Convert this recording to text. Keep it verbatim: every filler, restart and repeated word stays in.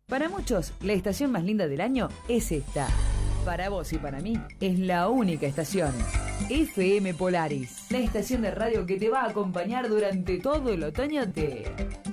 Para muchos, la estación más linda del año es esta. Para vos y para mí, es la única estación. F M Polaris, la estación de radio que te va a acompañar durante todo el otoño de